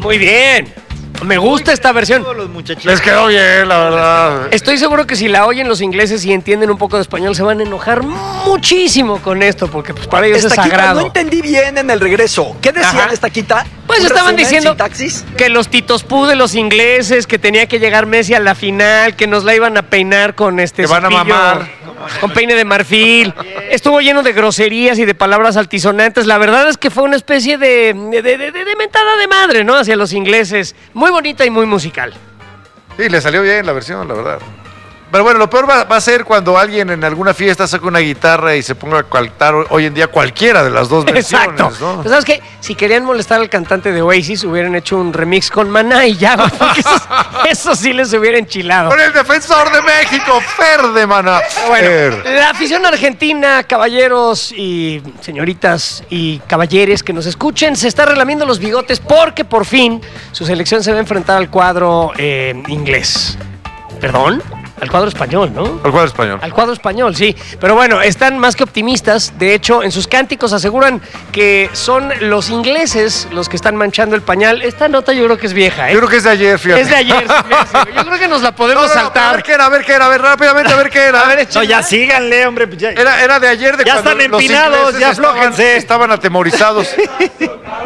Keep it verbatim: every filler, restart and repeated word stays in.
Muy bien. Me gusta esta versión. Les quedó bien, la verdad. Estoy seguro que si la oyen los ingleses y entienden un poco de español se van a enojar muchísimo con esto, porque pues para ellos es Estaquita, sagrado. no entendí bien en el regreso. ¿Qué decían Ajá. Estaquita? Pues ¿Un estaban resumen, diciendo sintaxis? que los Titos Pú de los ingleses, que tenía que llegar Messi a la final, que nos la iban a peinar con este Que van a cepillo, mamar. con peine de marfil. Estuvo lleno de groserías y de palabras altisonantes. La verdad es que fue una especie de, de, de, de- de mentada de madre, ¿no? Hacia los ingleses. Muy bonita y muy musical. Sí, le salió bien la versión, la verdad. Pero bueno, lo peor va, va a ser cuando alguien en alguna fiesta saque una guitarra y se ponga a cantar hoy en día cualquiera de las dos versiones, Exacto. ¿no? Pues, ¿sabes qué? Si querían molestar al cantante de Oasis, hubieran hecho un remix con Maná y ya, güey, porque eso, eso sí les hubiera enchilado. Con el defensor de México, Fer de Maná. Bueno, Fer. la afición argentina, caballeros y señoritas y caballeres que nos escuchen, se está relamiendo los bigotes porque por fin su selección se va a enfrentar al cuadro eh, inglés. ¿Perdón? Al cuadro español, ¿no? Al cuadro español. Al cuadro español, sí. Pero bueno, están más que optimistas. De hecho, en sus cánticos aseguran que son los ingleses los que están manchando el pañal. Esta nota yo creo que es vieja, ¿eh? Yo creo que es de ayer, fíjate. Es de ayer. se me hace. Yo creo que nos la podemos No, no, no, pero a saltar. ver qué era, a ver qué era, a ver rápidamente, a ver qué era. A ver, No, échenla. ya síganle, hombre. pues ya- Era, era de ayer de Ya cuando están los empinados, ingleses ya estaban, aflójense. estaban atemorizados.